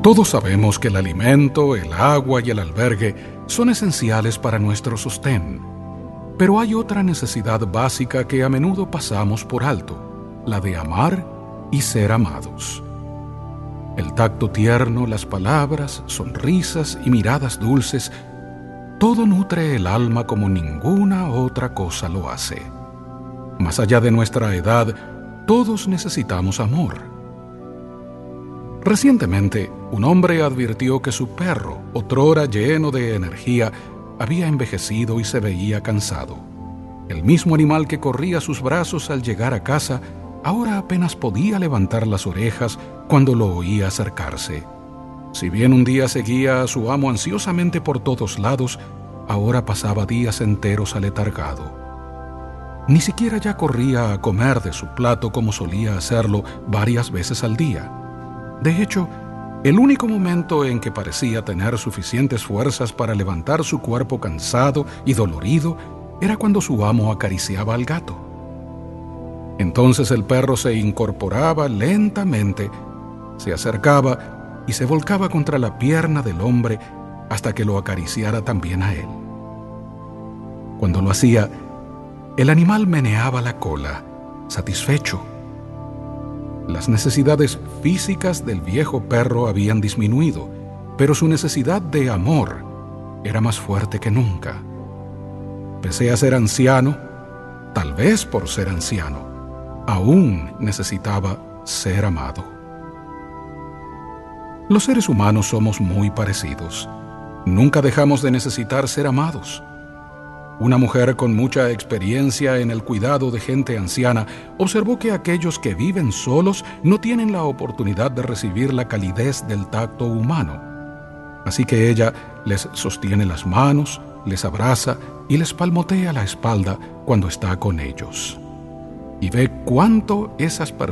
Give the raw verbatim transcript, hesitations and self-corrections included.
Todos sabemos que el alimento, el agua y el albergue son esenciales para nuestro sostén. Pero hay otra necesidad básica que a menudo pasamos por alto, la de amar y ser amados. El tacto tierno, las palabras, sonrisas y miradas dulces, todo nutre el alma como ninguna otra cosa lo hace. Más allá de nuestra edad, todos necesitamos amor. Recientemente, un hombre advirtió que su perro, otrora lleno de energía, había envejecido y se veía cansado. El mismo animal que corría sus brazos al llegar a casa, ahora apenas podía levantar las orejas cuando lo oía acercarse. Si bien un día seguía a su amo ansiosamente por todos lados, ahora pasaba días enteros aletargado. Ni siquiera ya corría a comer de su plato como solía hacerlo varias veces al día. De hecho, el único momento en que parecía tener suficientes fuerzas para levantar su cuerpo cansado y dolorido era cuando su amo acariciaba al gato. Entonces el perro se incorporaba lentamente, se acercaba y se volcaba contra la pierna del hombre hasta que lo acariciara también a él. Cuando lo hacía, el animal meneaba la cola, satisfecho. Las necesidades físicas del viejo perro habían disminuido, pero su necesidad de amor era más fuerte que nunca. Pese a ser anciano, tal vez por ser anciano, aún necesitaba ser amado. Los seres humanos somos muy parecidos. Nunca dejamos de necesitar ser amados. Una mujer con mucha experiencia en el cuidado de gente anciana observó que aquellos que viven solos no tienen la oportunidad de recibir la calidez del tacto humano. Así que ella les sostiene las manos, les abraza y les palmotea la espalda cuando está con ellos. Y ve cuánto esas personas